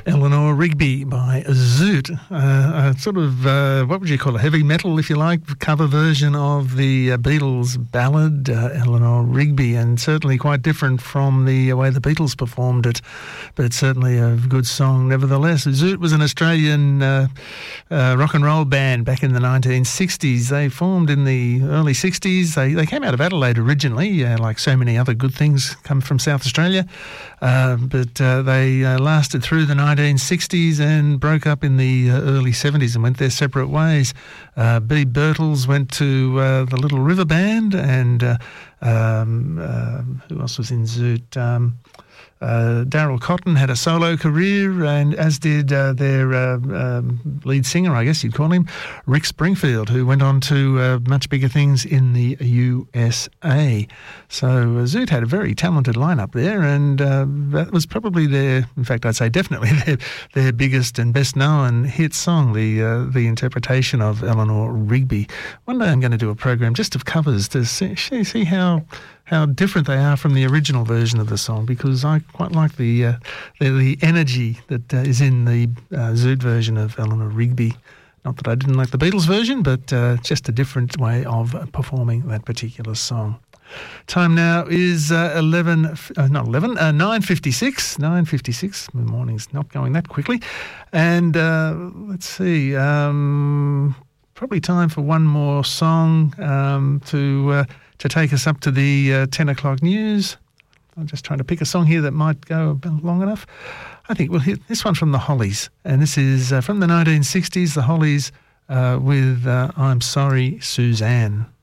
Eleanor Rigby by Zoot, a sort of, what would you call it, heavy metal, if you like, cover version of the Beatles ballad, Eleanor Rigby, and certainly quite different from the way the Beatles performed it, but certainly a good song nevertheless. Zoot was an Australian rock and roll band back in the 1960s. They formed in the early 60s. They came out of Adelaide originally, like so many other good things come from South Australia, but they lasted through the 1960s and broke up in the early 70s and went their separate ways. Bea Birtles went to the Little River Band, and who else was in Zoot? Daryl Cotton had a solo career, and as did their lead singer, I guess you'd call him, Rick Springfield, who went on to much bigger things in the USA. So Zoot had a very talented lineup there, and that was probably in fact I'd say definitely their biggest and best known hit song, the interpretation of Eleanor Rigby. One day I'm going to do a program just of covers to see how different they are from the original version of the song, because I quite like the energy that is in the Zoot version of Eleanor Rigby. Not that I didn't like the Beatles version, but just a different way of performing that particular song. Time now is 9:56. 9:56. The morning's not going that quickly. And let's see, probably time for one more song to take us up to the 10 o'clock news. I'm just trying to pick a song here that might go a bit long enough. I think we'll hit this one from the Hollies, and this is from the 1960s, the Hollies with I'm Sorry, Suzanne.